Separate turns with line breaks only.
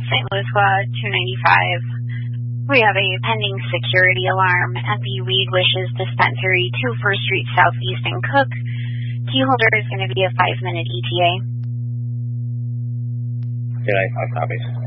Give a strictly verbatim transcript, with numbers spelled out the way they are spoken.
Saint Louis Squad two ninety-five. We have a pending security alarm at the Weed Wishes Dispensary, two First Street Southeast in Cook. Key holder is going to be a five-minute E T A.
Okay, I copy.